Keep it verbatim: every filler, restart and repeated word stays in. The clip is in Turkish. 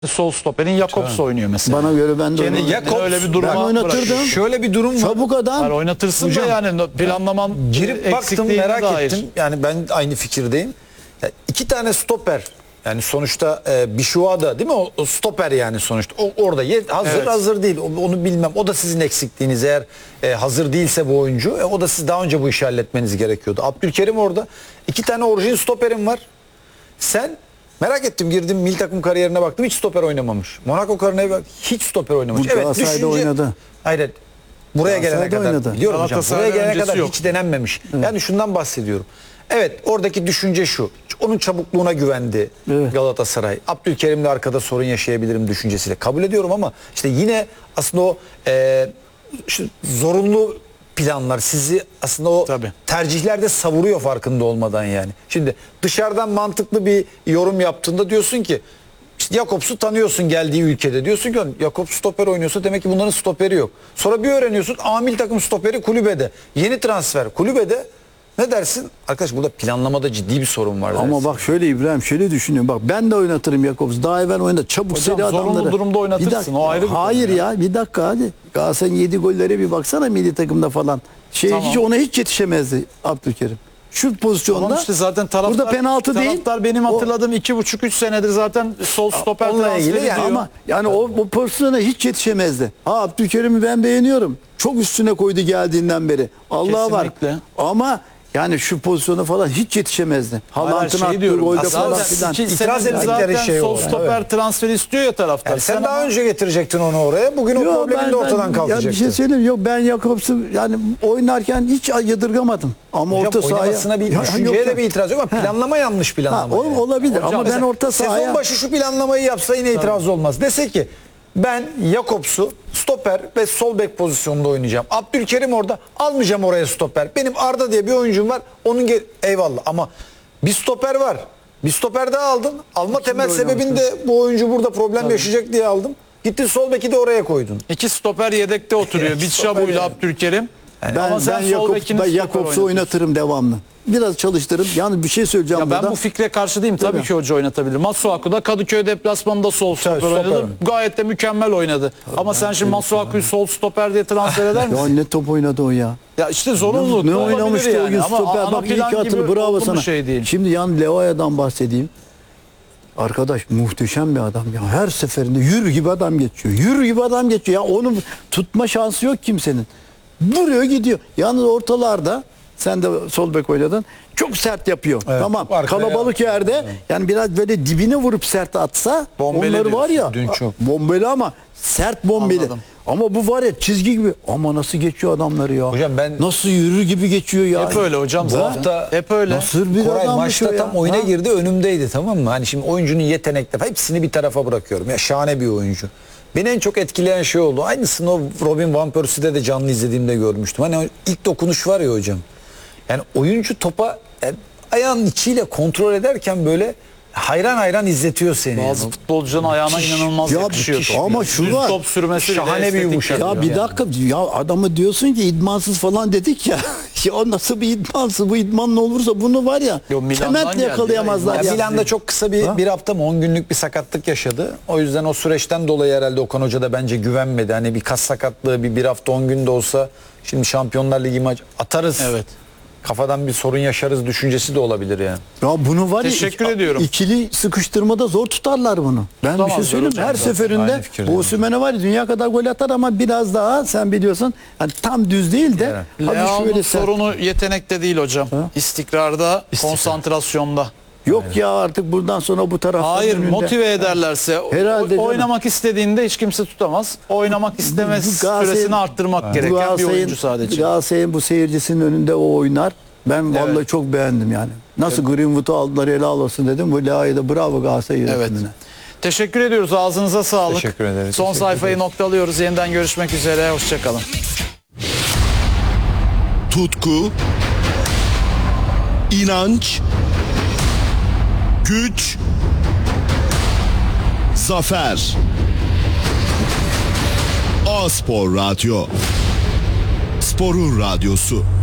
Sol stoperin Jakobs oynuyor mesela. Bana göre ben de Kendi oynatırdım. öyle bir durum Ben oynatırdım. Şöyle bir durum var. Çabuk adam. Yani oynatırsın Hocam, da yani planlaman Girip baktım, eksikliğine merak dair. ettim. Yani ben aynı fikirdeyim. Ya iki tane stoper. Yani sonuçta e, Bişuada değil mi? O, o stoper yani sonuçta. O orada ye- hazır Evet. hazır değil. O- Onu bilmem. O da sizin eksikliğiniz eğer e, hazır değilse bu oyuncu. E, o da siz daha önce bu işi halletmeniz gerekiyordu. Abdülkerim orada. İki tane orijin stoperim var. Sen merak ettim, girdim milli takım kariyerine baktım, hiç stoper oynamamış. Monaco kariyerine bak, hiç stoper oynamamış. Bu Galatasaray'da oynadı. Hayır. Buraya gelene Galatasaray'da kadar oynadı. biliyorum hocam. Buraya Galatasaray'dan gelene öncesi kadar yok. hiç denenmemiş. Yani şundan bahsediyorum. Evet, oradaki düşünce şu. Onun çabukluğuna güvendi Evet. Galatasaray. Abdülkerim'le arkada sorun yaşayabilirim düşüncesiyle. Kabul ediyorum ama işte yine aslında o e, şu zorunlu planlar sizi aslında o Tabii. tercihlerde savuruyor farkında olmadan yani. Şimdi dışarıdan mantıklı bir yorum yaptığında diyorsun ki işte Jakobs'u tanıyorsun geldiği ülkede. Diyorsun ki Jakobs stoper oynuyorsa demek ki bunların stoperi yok. Sonra bir öğreniyorsun amil takım stoperi kulübede. Yeni transfer kulübede. Ne dersin? Arkadaş burada planlamada ciddi bir sorun var Ama dersin. bak şöyle İbrahim şöyle düşünüyorum. Bak ben de oynatırım Jakobs. Daha evvel oynadı. Çabuk Hocam, seri zorunlu adamları. durumda oynatırsın. Bir dakika. O ayrı bir konu Hayır ya. ya. Bir dakika hadi. Galatasaray'ın yedi gollere bir baksana milli takımda falan. Şey Tamam. hiç ona hiç yetişemezdi Abdülkerim. Şu pozisyonda. Tamam işte zaten taraftar, burada penaltı değil. taraftar benim O- hatırladığım iki buçuk üç senedir zaten sol stoper onunla transferi ilgili diyor. yani Ama yani o, o pozisyona hiç yetişemezdi. Ha Abdülkerim'i ben beğeniyorum. Çok üstüne koydu geldiğinden beri. Allah'a var. Kesinlikle. Ama yani şu pozisyona falan hiç yetişemezdi. Haaland'ın şey attığı diyorum, golde zaten falan filan. iki İtiraz senedir ettikleri zaten şey sol o. stoper Evet. transferi istiyor ya taraftar. Yani sen daha ama- önce getirecektin onu oraya. Bugün o Yok, problemin ben- de ortadan ben- kalkacaktı. Ya bir şey söyleyeyim. Yok ben Jakobs'u yani oynarken hiç yadırgamadım. Ama Hocam, orta sahaya. oynamasına bir Ya, düşünceye yok, de bir itiraz yok ama planlama yanlış Ha, planlama. o- yani. olabilir Hocam, ama ben mesela orta sahaya. Sezon başı şu planlamayı yapsa yine itiraz olmaz. Dese ki ben Jakobs'u stoper ve sol bek pozisyonunda oynayacağım. Abdülkerim orada, almayacağım oraya stoper. Benim Arda diye bir oyuncum var. Onun ge- eyvallah ama bir stoper var. Bir stoper daha aldın. Alma temel sebebin de bu oyuncu burada problem yaşayacak diye aldım. Gittin sol beki de oraya koydun. İki stoper yedekte oturuyor. Bitşabu ile Abdülkerim. Ben, Ama sen ben sol Jakobs, bekini ben stoper Jakobs'u oynatıyorsun. oynatırım devamlı. Biraz çalıştırırım. Yani bir şey söyleyeceğim Ya ben burada. bu fikre karşı değilim. Tabii Tabii. ki hoca oynatabilir. Masuaku da Kadıköy deplasmanında sol stoper stoper oynadı. oynadı. Gayet de mükemmel oynadı. Ama sen şimdi Masuaku'yu sol stoper diye transfer eder Ya misin? ne top oynadı o ya. Ya işte zorunluluk Ne da olabilir oynamıştı yani. o gün Ama stoper. ana Bak iyi plan ki hatırlı. gibi Bravo olgun sana. bir şey değil. Şimdi yan Leo'dan bahsedeyim. Arkadaş muhteşem bir adam ya. Her seferinde yürü gibi adam geçiyor. Yürü gibi adam geçiyor. Ya onu tutma şansı yok kimsenin. Vuruyor gidiyor. Yalnız ortalarda sen de sol bek oynadın. Çok sert yapıyor. Evet, Tamam. arkaya Kalabalık yerde yani biraz böyle dibine vurup sert atsa Bombeli onları var ya. diyorsun, dün çok. Bombeli ama sert bombeli. Anladım. Ama bu var ya çizgi gibi. Ama nasıl geçiyor adamları ya. Hocam ben- nasıl yürür gibi geçiyor ya. Hep öyle hocam Bu zaten. hafta Hep öyle. Nasıl bir Koray adammış maçta o ya. tam oyuna Ha? girdi, önümdeydi, tamam mı? Hani şimdi oyuncunun yetenekleri hepsini bir tarafa bırakıyorum. Ya şahane bir oyuncu. Beni en çok etkileyen şey oldu. Aynısını o Robin Van Persie'de de canlı izlediğimde görmüştüm. Hani o ilk dokunuş var ya hocam. Yani oyuncu topa yani ayağının içiyle kontrol ederken böyle hayran hayran izletiyor seni. Bazı yani. futbolcunun ayağına inanılmaz Ya yakışıyor. müthiş. top. Ama şu Düz var. top sürmesi Şahane bile bir estetik yumuşak. yani. Ya bir dakika ya adamı diyorsun ki idmansız falan dedik ya. Ya o nasıl bir idmansız bu idmanlı olursa bunu var ya Yo, Milan'dan temetle geldi yakalayamazlar Ya ya. Milan'da çok kısa bir, bir hafta mı on günlük bir sakatlık yaşadı. O yüzden o süreçten dolayı herhalde Okan Hoca da bence güvenmedi. Hani bir kas sakatlığı bir, bir hafta on günde olsa şimdi Şampiyonlar Ligi maç atarız. Evet. Kafadan bir sorun yaşarız düşüncesi de olabilir yani. Ya bunu var Teşekkür ya ediyorum. ikili sıkıştırmada zor tutarlar bunu. Ben bir şey Tutamazlar söyleyeyim mi? hocam Her zaten. seferinde Aynı fikirdeyim. Osimhen'e var ya dünya kadar gol atar ama biraz daha sen biliyorsun hani tam düz değil de Evet. hadi Leao'nun şöyle sert. sorunu yetenekte değil hocam. İstikrarda, İstikrar. konsantrasyonda. Yok ya artık buradan sonra bu taraftan Hayır önünde. motive ederlerse Herhalde o- canım. oynamak istediğinde hiç kimse tutamaz. Oynamak istemez Bu Galatasaray'ın- süresini arttırmak Bu gereken bir Galatasaray'ın- oyuncu sadece. Galatasaray'ın bu seyircisinin önünde o oynar. Ben vallahi Evet. çok beğendim yani. Nasıl Greenwood'u aldılar helal olsun dedim. Bu Leao'ya da bravo Galatasaray Evet. yönetimine. Teşekkür ediyoruz. Ağzınıza sağlık. Teşekkür ederiz. Son Teşekkür sayfayı ederiz. noktalıyoruz. Yeniden görüşmek üzere. Hoşçakalın. Tutku, inanç, güç, zafer. A-Spor Radyo. Sporun radyosu.